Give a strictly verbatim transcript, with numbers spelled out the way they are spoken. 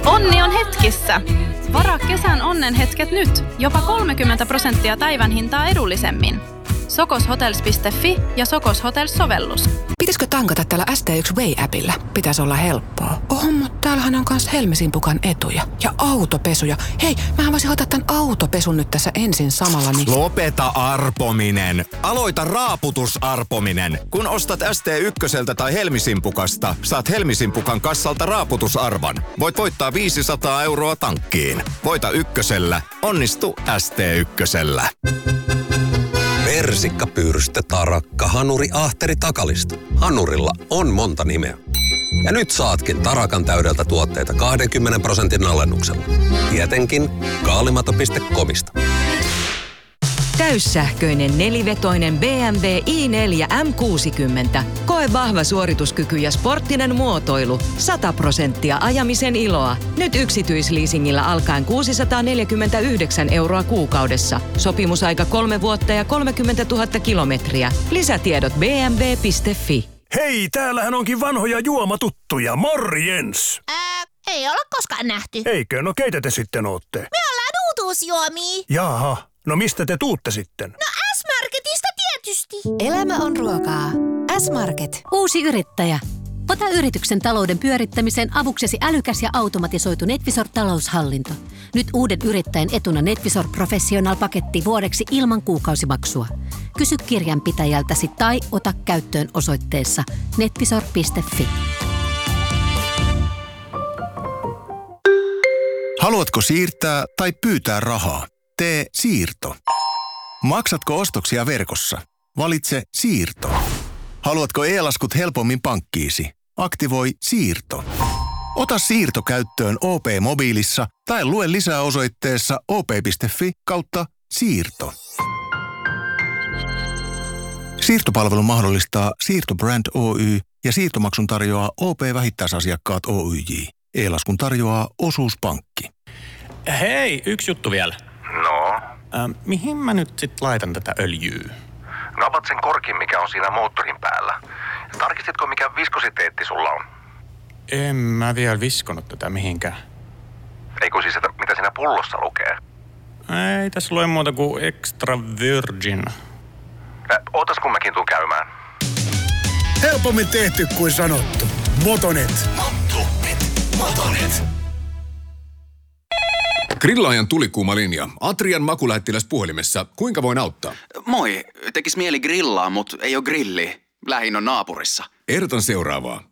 Onni on hetkissä. Varaa kesän onnenhetket nyt. Jopa kolmekymmentä prosenttia päivän hintaa edullisemmin. Sokoshotels piste fi ja Sokos Hotels-sovellus. Pitäisikö tankata tällä S T yksi Way-appillä? Pitäisi olla helppoa. Oh, mutta täällähän on myös Helmesin Pukan etuja. Ja autopesuja. Hei, mähän voisin hoitaa tämän autopesun nyt tässä ensin samalla. Niin... Lopeta arpominen. Aloita raaputusarpominen. Kun ostat S T ykköseltä tai Helmisin Pukasta, saat Helmisin Pukan kassalta raaputusarvan. Voit voittaa viisisataa euroa tankkiin. Voita ykkösellä. Onnistu S T ykkösellä. Persikka, pyrstöt, tarakka, hanuri, ahteri, takalisto. Hanurilla on monta nimeä. Ja nyt saatkin Tarakan täydeltä tuotteita kaksikymmentä prosentin alennuksella. Tietenkin kaalimato piste comista. Täyssähköinen nelivetoinen B M W i neljä M kuusikymmentä. Koe vahva suorituskyky ja sporttinen muotoilu. sata prosenttia ajamisen iloa. Nyt yksityisleasingillä alkaen kuusisataaneljäkymmentäyhdeksän euroa kuukaudessa. Sopimusaika kolme vuotta ja kolmekymmentätuhatta kilometriä. Lisätiedot b m w piste fi. Hei, täällähän onkin vanhoja juomatuttuja. Morjens! Ää, ei olla koskaan nähty. Eikö? No keitä te sitten ootte? Me ollaan uutuusjuomia. Jaha. No mistä te tuutte sitten? No S-Marketista tietysti. Elämä on ruokaa. S-Market. Uusi yrittäjä. Ota yrityksen talouden pyörittämiseen avuksesi älykäs ja automatisoitu NetVisor-taloushallinto. Nyt uuden yrittäjän etuna NetVisor Professional-paketti vuodeksi ilman kuukausimaksua. Kysy kirjanpitäjältäsi tai ota käyttöön osoitteessa netvisor piste fi. Haluatko siirtää tai pyytää rahaa? Tee siirto. Maksatko ostoksia verkossa? Valitse siirto. Haluatko e-laskut helpommin pankkiisi? Aktivoi siirto. Ota siirto käyttöön O P-mobiilissa tai lue lisää osoitteessa op piste fi kautta siirto. Siirtopalvelu mahdollistaa Siirtobrand Oy ja siirtomaksun tarjoaa O P-vähittäisasiakkaat Oyj. E-laskun tarjoaa Osuuspankki. Hei, yksi juttu vielä. No? Ähm, mihin mä nyt sit laitan tätä öljyä? No avat sen korkin, mikä on siinä moottorin päällä. Tarkistitko, mikä viskositeetti sulla on? En mä vielä viskonut tätä mihinkään. Eikö siis, että mitä siinä pullossa lukee? Ei tässä lue muuta kuin extra virgin. Äh, ootas kun mäkin tuun käymään. Helpommin tehty kuin sanottu. Motonet. Motonet. Motonet. Grillaajan tulikuuma linja. Atrian makulähettiläs puhelimessa. Kuinka voin auttaa? Moi. Tekis mieli grillaa, mut ei oo grilli. Lähin on naapurissa. Ehdotan seuraavaa.